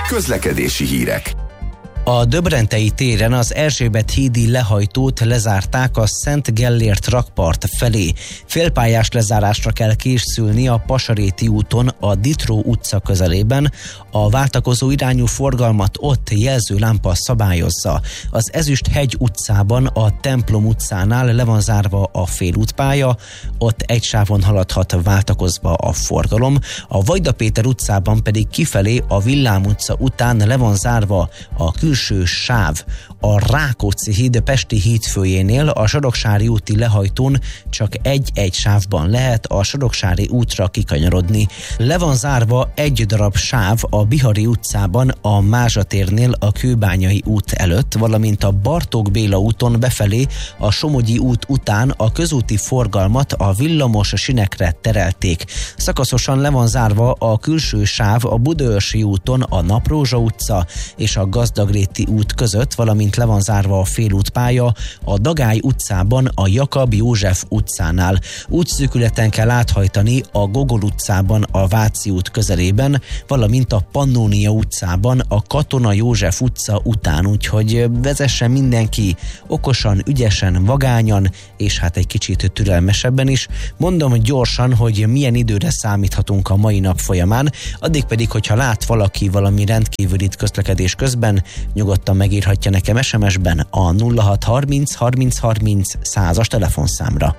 Közlekedési hírek. A Döbrentei téren az Erzsébet hídi lehajtót lezárták a Szent Gellért rakpart felé. Félpályás lezárásra kell készülni a Pasaréti úton a Ditró utca közelében. A váltakozó irányú forgalmat ott jelzőlámpa szabályozza. Az Ezüsthegy utcában a Templom utcánál le van zárva a félútpálya, ott egy sávon haladhat váltakozva a forgalom. A Vajda Péter utcában pedig kifelé a Villám utca után le van zárva a külső sáv. A Rákóczi híd Pesti hídfőjénél a Soroksári úti lehajtón csak egy sávban lehet a Soroksári útra kikanyarodni. Le van zárva egy darab sáv a Bihari utcában a Mázsa térnél a Kőbányai út előtt, valamint a Bartók Béla úton befelé a Somogyi út után a közúti forgalmat a villamos sinekre terelték. Szakaszosan le van zárva a külső sáv a Budaörsi úton a Naprózsa utca és a Gazdagréti út között, valamint le van zárva a félútpálya a Dagály utcában a Jakab József utcánál. Útszűkületen kell áthajtani a Gogol utcában a Váci út közelében, valamint a Pannónia utcában a Katona József utca után, úgyhogy vezessen mindenki okosan, ügyesen, vagányan, és hát egy kicsit türelmesebben is. Mondom gyorsan, hogy milyen időre számíthatunk a mai nap folyamán, addig pedig, hogyha lát valaki valami rendkívülit közlekedés közben, nyugodtan megírhatja nekem SMS-ben a 0630 30 30 100-as telefonszámra.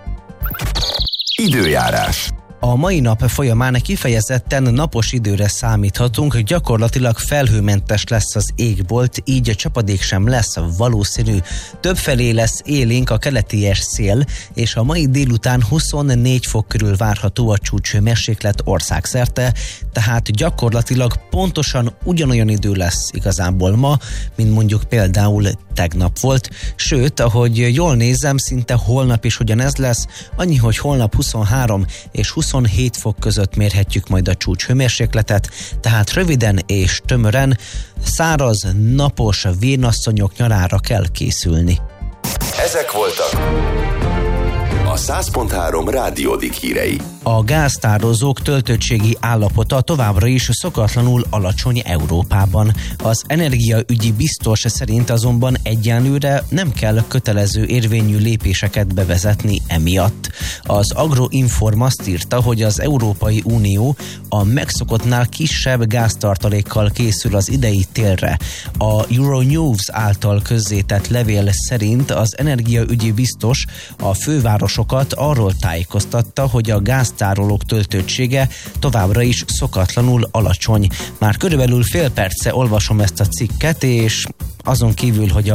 Időjárás. A mai nap folyamán kifejezetten napos időre számíthatunk, gyakorlatilag felhőmentes lesz az égbolt, így a csapadék sem lesz valószínű. Többfelé lesz élénk a keleties szél, és a mai délután 24 fok körül várható a csúcshőmérséklet országszerte, tehát gyakorlatilag pontosan ugyanolyan idő lesz igazából ma, mint mondjuk például tegnap volt, sőt, ahogy jól nézem, szinte holnap is ugyanez lesz, annyi, hogy holnap 23 és 27 fok között mérhetjük majd a csúcshőmérsékletet, tehát röviden és tömören száraz, napos vénasszonyok nyarára kell készülni. Ezek voltak a 100.3 Rádiódik hírei. A gáztározók töltöttségi állapota továbbra is szokatlanul alacsony Európában. Az energiaügyi biztos szerint azonban egyenlőre nem kell kötelező érvényű lépéseket bevezetni emiatt. Az Agroinform azt írta, hogy az Európai Unió a megszokottnál kisebb gáztartalékkal készül az idei télre. A Euronews által közzétett levél szerint az energiaügyi biztos a fővárosokat arról tájékoztatta, hogy a gáztárolók töltöttsége továbbra is szokatlanul alacsony. Már körülbelül fél perce olvasom ezt a cikket, és azon kívül, hogy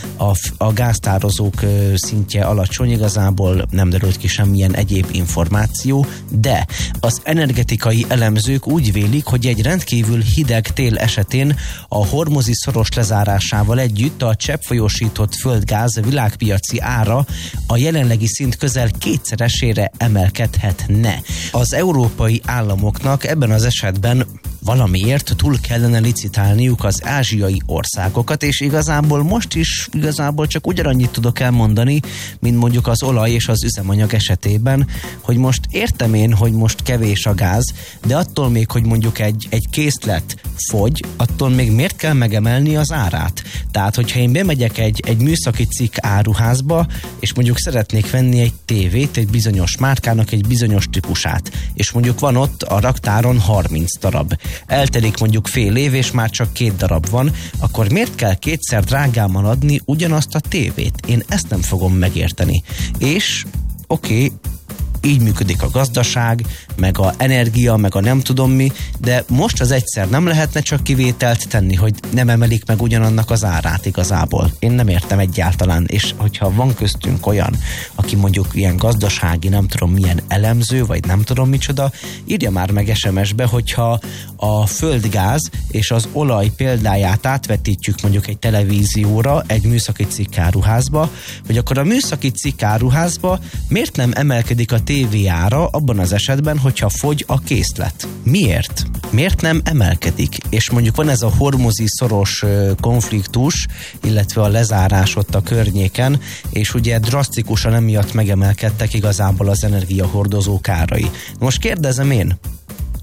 a gáztározók szintje alacsony, igazából nem derült ki semmilyen egyéb információ, de az energetikai elemzők úgy vélik, hogy egy rendkívül hideg tél esetén a hormuzi szoros lezárásával együtt a cseppfolyósított földgáz világpiaci ára a jelenlegi szint közel kétszeresére emelkedhetne. Az európai államoknak ebben az esetben valamiért túl kellene licitálniuk az ázsiai országokat, és igazából most is csak ugyanannyit tudok elmondani, mint mondjuk az olaj és az üzemanyag esetében, hogy most értem én, hogy most kevés a gáz, de attól még, hogy mondjuk egy készlet fogy, attól még miért kell megemelni az árát? Tehát, hogyha én bemegyek egy műszaki cikk áruházba, és mondjuk szeretnék venni egy tévét, egy bizonyos márkának egy bizonyos típusát, és mondjuk van ott a raktáron 30 darab. Eltelik mondjuk fél év, és már csak 2 darab van, akkor miért kell kétszer drágámmal adni ugyanazt a tévét? Én ezt nem fogom megérteni. És oké, így működik a gazdaság, meg a energia, meg a nem tudom mi, de most az egyszer nem lehetne csak kivételt tenni, hogy nem emelik meg ugyanannak az árát igazából. Én nem értem egyáltalán, és hogyha van köztünk olyan, aki mondjuk ilyen gazdasági, nem tudom milyen elemző, vagy nem tudom micsoda, írja már meg SMS-be, hogyha a földgáz és az olaj példáját átvetítjük mondjuk egy televízióra, egy műszaki cikkáruházba, hogy akkor a műszaki cikkáruházba miért nem emelkedik a tévé ára abban az esetben, hogyha fogy a készlet? Miért? Miért nem emelkedik? És mondjuk van ez a hormuzi szoros konfliktus, illetve a lezárás ott a környéken, és ugye drasztikusan emiatt megemelkedtek igazából az energiahordozók árai. Most kérdezem én,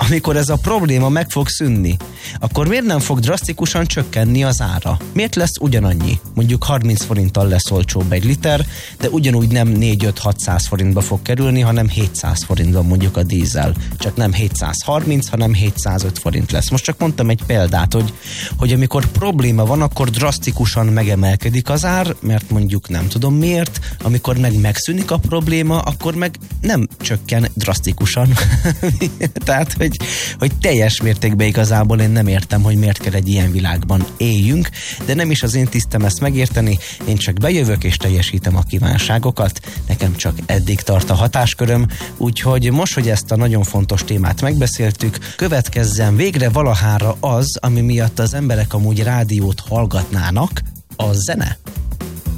amikor ez a probléma meg fog szűnni, akkor miért nem fog drasztikusan csökkenni az ára? Miért lesz ugyanannyi? Mondjuk 30 forinttal lesz olcsóbb egy liter, de ugyanúgy nem 4-5-600 forintba fog kerülni, hanem 700 forintban mondjuk a dízel. Csak nem 730, hanem 705 forint lesz. Most csak mondtam egy példát, hogy amikor probléma van, akkor drasztikusan megemelkedik az ár, mert mondjuk nem tudom miért, amikor megszűnik a probléma, akkor meg nem csökken drasztikusan. Tehát, hogy teljes mértékben igazából én nem értem, hogy miért kell egy ilyen világban éljünk, de nem is az én tisztem ezt megérteni, én csak bejövök és teljesítem a kívánságokat, nekem csak eddig tart a hatásköröm, úgyhogy most, hogy ezt a nagyon fontos témát megbeszéltük, következzen végre valahára az, ami miatt az emberek amúgy rádiót hallgatnának, a zene.